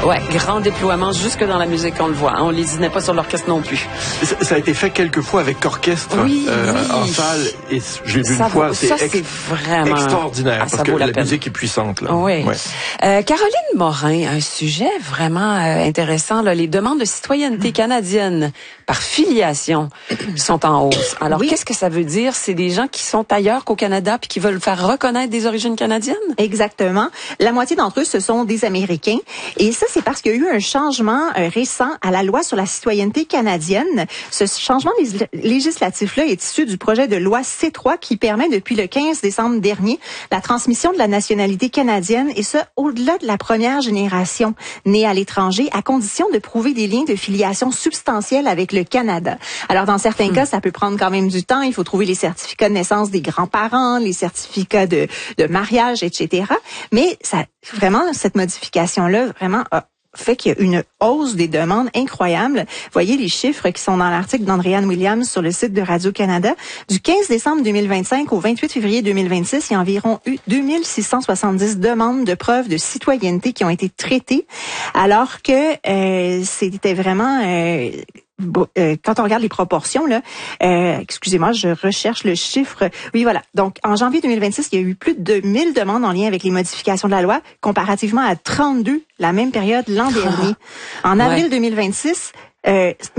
Ouais, grand déploiement jusque dans la musique, on le voit. On lésinait pas sur l'orchestre non plus. Ça a été fait quelques fois avec orchestre en salle, et je l'ai vu une fois. C'est vraiment extraordinaire parce que la musique est puissante. Là. Oui. Ouais. Caroline Morin, un sujet vraiment intéressant. Là, les demandes de citoyenneté canadienne par filiation sont en hausse. Alors, qu'est-ce que ça veut dire? C'est des gens qui sont ailleurs qu'au Canada puis qui veulent faire reconnaître des origines canadiennes? Exactement. La moitié d'entre eux, ce sont des Américains. Et ça, c'est parce qu'il y a eu un changement récent à la loi sur la citoyenneté canadienne. Ce changement législatif-là est issu du projet de loi C3 qui permet depuis le 15 décembre dernier la transmission de la nationalité canadienne, et ça au-delà de la première génération née à l'étranger, à condition de prouver des liens de filiation substantiels avec le Canada. Alors, dans certains cas, ça peut prendre quand même du temps. Il faut trouver les certificats de naissance des grands-parents, les certificats de mariage, etc. Mais ça, vraiment, cette modification-là, vraiment, fait qu'il y a une hausse des demandes incroyable. Voyez les chiffres qui sont dans l'article d'Andréane Williams sur le site de Radio-Canada. Du 15 décembre 2025 au 28 février 2026, il y a environ eu 2670 demandes de preuves de citoyenneté qui ont été traitées, alors que c'était vraiment... quand on regarde les proportions, là, excusez-moi, je recherche le chiffre. Oui, voilà. Donc, en janvier 2026, il y a eu plus de 1000 demandes en lien avec les modifications de la loi, comparativement à 32 la même période l'an dernier. En avril 2026,